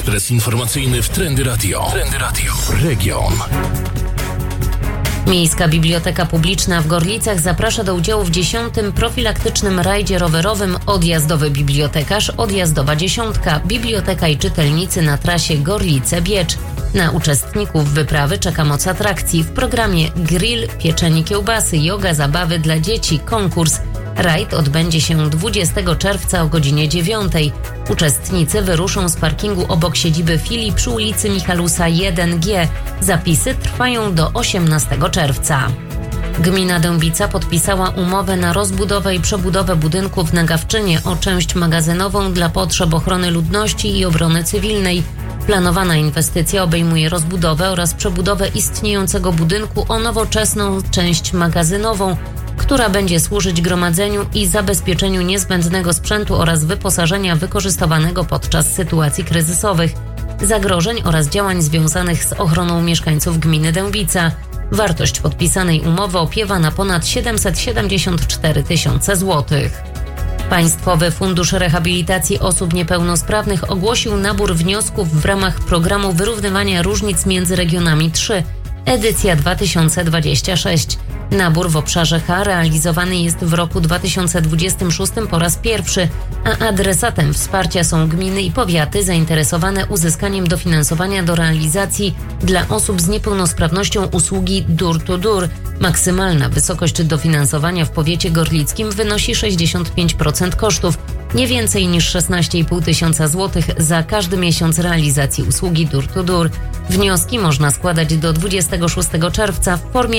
Ekspres informacyjny w Trendy Radio. Trendy Radio. Region. Miejska Biblioteka Publiczna w Gorlicach zaprasza do udziału w 10. profilaktycznym rajdzie rowerowym Odjazdowy Bibliotekarz, Odjazdowa Dziesiątka, Biblioteka i czytelnicy na trasie Gorlice-Biecz. Na uczestników wyprawy czeka moc atrakcji. W programie grill, pieczenie kiełbasy, joga, zabawy dla dzieci, konkurs. Rajd odbędzie się 20 czerwca o godzinie 9. Uczestnicy wyruszą z parkingu obok siedziby filii przy ulicy Michalusa 1G. Zapisy trwają do 18 czerwca. Gmina Dębica podpisała umowę na rozbudowę i przebudowę budynków na Gawczynie o część magazynową dla potrzeb ochrony ludności i obrony cywilnej. Planowana inwestycja obejmuje rozbudowę oraz przebudowę istniejącego budynku o nowoczesną część magazynową, która będzie służyć gromadzeniu i zabezpieczeniu niezbędnego sprzętu oraz wyposażenia wykorzystywanego podczas sytuacji kryzysowych, zagrożeń oraz działań związanych z ochroną mieszkańców gminy Dębica. Wartość podpisanej umowy opiewa na ponad 774 tysiące złotych. Państwowy Fundusz Rehabilitacji Osób Niepełnosprawnych ogłosił nabór wniosków w ramach programu wyrównywania różnic między regionami 3, edycja 2026. Nabór w obszarze H realizowany jest w roku 2026 po raz pierwszy, a adresatem wsparcia są gminy i powiaty zainteresowane uzyskaniem dofinansowania do realizacji dla osób z niepełnosprawnością usługi door-to-door. Maksymalna wysokość dofinansowania w powiecie gorlickim wynosi 65% kosztów, nie więcej niż 16,5 tysiąca złotych za każdy miesiąc realizacji usługi door-to-door. Wnioski można składać do 26 czerwca w formie